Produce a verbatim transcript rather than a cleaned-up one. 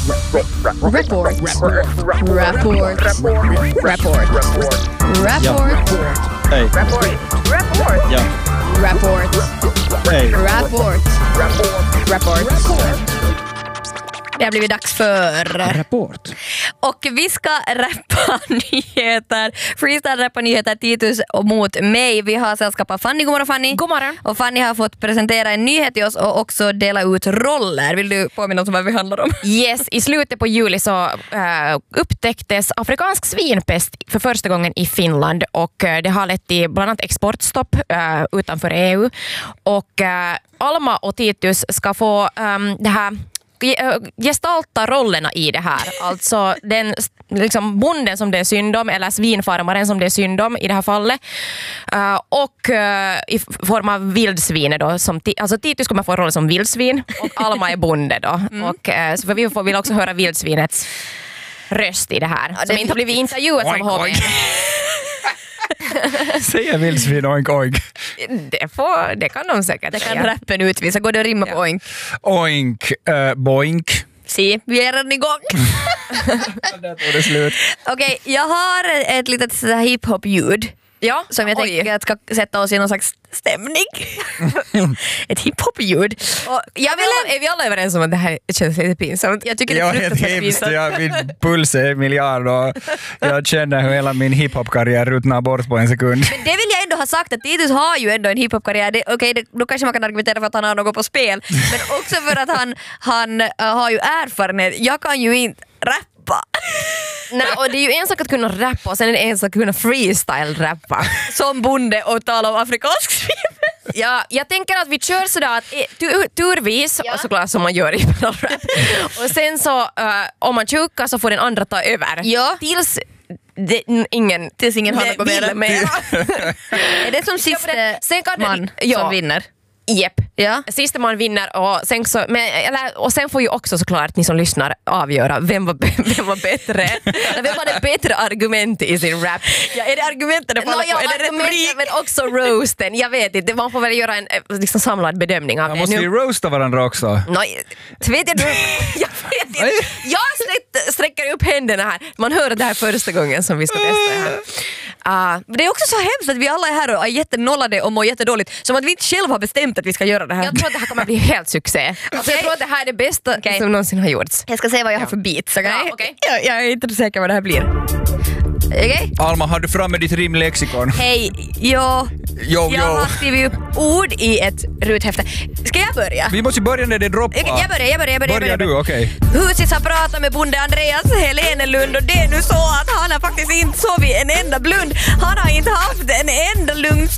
Rapport. Rapport. Rapport. Rapport. Hej. Rapport. Rapport. Ja. Rapport. Hej. Rapport. Rapport. Rapport. Det har blivit dags för Rapport. Och vi ska rappa nyheter. Freestyle-rappa nyheter, Titus och mot mig. Vi har sällskap av Fanny. God morgon, Fanny. God morgon. Och Fanny har fått presentera en nyhet till oss och också dela ut roller. Vill du påminna oss om vad vi handlar om? Yes, i slutet på juli så uh, upptäcktes afrikansk svinpest för första gången i Finland och uh, det har lett till bland annat exportstopp uh, utanför E U. Och uh, Alma och Titus ska få um, det här gestalta rollerna i det här. Alltså den liksom bonden som det är synd om eller svinfarmaren som det är synd om i det här fallet. Uh, och uh, i form av vildsvin då. Som t- alltså Titus kommer få roll som vildsvin och Alma är bonde då. Mm. Och, uh, så vi får vill också höra vildsvinets röst i det här. Ja, som det inte har blivit intervjuat som H V. Säger vildsvin oink oink. Det, får, det kan de säkert. Det kan rappen utvisa. Går det att rimma på oink? Oink, uh, boink. Si, vi är redan igång. Där tog det slut. Okej, okay, jag har ett litet hiphop-ljud. Ja, som jag oj. tänker att ska sätta oss i någon slags stämning. Ett hiphop-ljud. Och jag vill, är vi alla överens om att det här känns lite pinsamt? Jag tycker det är Jag är fruktansvärt hemskt, pinsamt. jag, min puls är miljard och jag känner hur hela min hiphop-karriär ruttnar bort på en sekund. Men det vill jag ändå ha sagt att Titus har ju ändå en hiphop-karriär. Okej, okay, då kanske man kan argumentera för att han har något på spel. Men också för att han, han uh, har ju erfarenhet. Jag kan ju inte rappa. Nej, och det är ju en sak att kunna rappa och sen är det en sak att kunna freestyle-rappa. Som bonde och tala om afrikansk film. Ja, jag tänker att vi kör sådär att tur, turvis, ja. Och såklart som man gör i rap. Och sen så, uh, om man tjukar så får den andra ta över. Ja. Tills det, ingen, tills ingen har något vill mer. Är det som sista sen kan man det, ja. som vinner? Jepp. Ja. Sista man vinner och sen, så, men, eller, och sen får ju också såklart ni som lyssnar avgöra vem var, vem var bättre. Vem hade bättre argument i sin rap. Ja, är det argumenten det faller no, på? ja, är det retorik? Men också roasten. Jag vet inte, man får väl göra en liksom, samlad bedömning av ja, det. måste nu. vi roasta varandra också? No, vet jag, jag vet inte. Jag sträck, sträcker upp händerna här. Man hör det här första gången som vi ska testa det här. Uh, det är också så hemskt att vi alla är här och är jättenollade och mår jättedåligt. Som att vi inte själva har bestämt att vi ska göra det här. Jag tror att det här kommer bli helt succé. Alltså, okay. Jag tror att det här är det bästa okay. som någonsin har gjorts. Jag ska se vad jag har för beats, okej? Okay? Ja, okay. jag, jag är inte säker vad det här blir. Okej? Okay? Alma, har du framme ditt rimlexikon? Hej, jo. Jo, jag jo. har skrivit upp ord i ett ruthäfte. Ska jag börja? Vi måste börja när det droppar. Jag, jag börjar, jag börjar, jag börjar. Börjar du, okej. Okay. Husis har pratat med bonde Andreas Helenelund och det är nu så att han har faktiskt inte sovit en enda blund. Han har inte haft en enda lugn